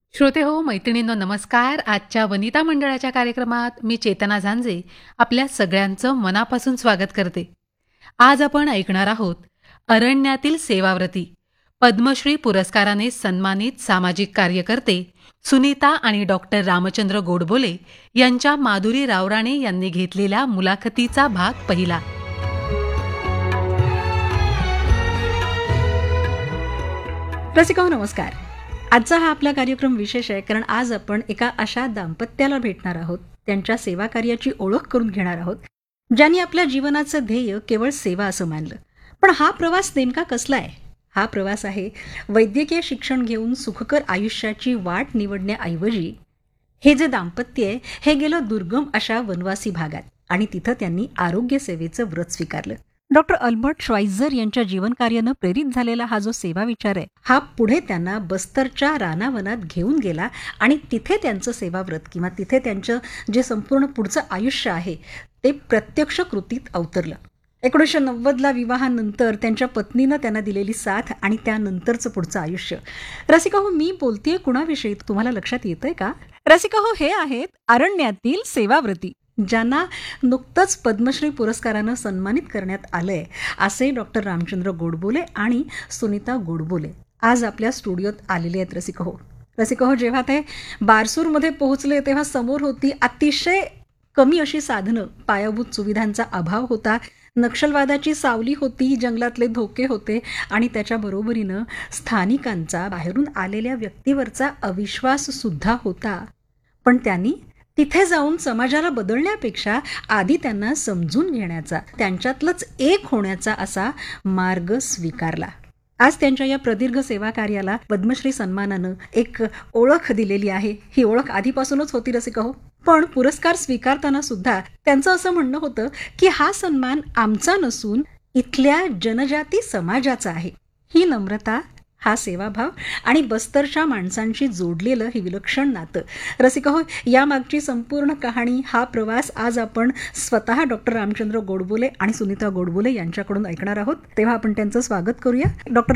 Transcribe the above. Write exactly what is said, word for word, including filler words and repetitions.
श्रोते हो, मैत्रिणींनो नमस्कार. आजच्या वनिता मंडळाच्या कार्यक्रमात मी चेतना झांजे आपल्या सगळ्यांचं मनापासून स्वागत करते. आज आपण ऐकणार आहोत अरण्यातील सेवाव्रती, पद्मश्री पुरस्काराने सन्मानित सामाजिक कार्यकर्ते सुनीता आणि डॉक्टर रामचंद्र गोडबोले यांच्या माधुरी रावराणे यांनी घेतलेल्या मुलाखतीचा भाग पहिला. रसिकांनो नमस्कार. आजचा हा आपला कार्यक्रम विशेष आहे, कारण आज आपण एका अशा दाम्पत्याला भेटणार आहोत, त्यांच्या सेवा कार्याची ओळख करून घेणार आहोत, ज्यांनी आपल्या जीवनाचं ध्येय केवळ सेवा असं मानलं. पण हा प्रवास नेमका कसला आहे? हा प्रवास आहे वैद्यकीय शिक्षण घेऊन सुखकर आयुष्याची वाट निवडण्याऐवजी हे जे दाम्पत्य आहे हे गेलं दुर्गम अशा वनवासी भागात आणि तिथं त्यांनी आरोग्य सेवेचं व्रत स्वीकारलं. डॉक्टर अल्बर्ट श्वाइत्झर यांच्या जीवनकार्यानं प्रेरित झालेला हा जो सेवा विचार आहे हा पुढे त्यांना बस्तरच्या रानावनात घेऊन गेला आणि तिथे त्यांचं सेवाव्रत किंवा तिथे त्यांचं जे संपूर्ण पुढचं आयुष्य आहे ते प्रत्यक्ष कृतीत अवतरलं. एकोणीसशे नव्वदला विवाहानंतर त्यांच्या पत्नीनं त्यांना दिलेली साथ आणि त्यानंतरचं पुढचं आयुष्य. रसिका हो, मी बोलतेय कुणाविषयी तुम्हाला लक्षात येतंय का? रसिका हो, हे आहेत अरण्यातील सेवाव्रती, ज्यांना नुकतंच पद्मश्री पुरस्कारानं सन्मानित करण्यात आलंय असे डॉक्टर रामचंद्र गोडबोले आणि सुनीता गोडबोले आज आपल्या स्टुडिओत आलेले आहेत. रसिका हो रसिका हो जेव्हा ते बारसूरमध्ये पोहोचले तेव्हा समोर होती अतिशय कमी अशी साधनं, पायाभूत सुविधांचा अभाव होता, नक्षलवादाची सावली होती, जंगलातले धोके होते आणि त्याच्या बरोबरीनं स्थानिकांचा, बाहेरून आलेल्या व्यक्तीवरचा अविश्वास सुद्धा होता. पण त्यांनी तिथे जाऊन समाजाला बदलण्यापेक्षा आधी त्यांना समजून घेण्याचा, त्यांच्यातलंच एक होण्याचा असा मार्ग स्वीकारला. आज त्यांच्या या प्रदीर्घ सेवा कार्याला पद्मश्री सन्मानानं एक ओळख दिलेली आहे. ही ओळख आधीपासूनच होती रसिका हो, पण पुरस्कार स्वीकारताना सुद्धा त्यांचं असं म्हणणं होतं की हा सन्मान आमचा नसून इथल्या जनजाती समाजाचा आहे. ही नम्रता, हा सेवाभाव आणि बस्तरच्या माणसांशी जोडलेलं हे विलक्षण नातं. रसिका हो, यामागची संपूर्ण कहाणी, हा प्रवास आज आपण स्वतः डॉक्टर रामचंद्र गोडबोले आणि सुनीता गोडबोले यांच्याकडून ऐकणार आहोत. तेव्हा आपण त्यांचं स्वागत करूया. डॉक्टर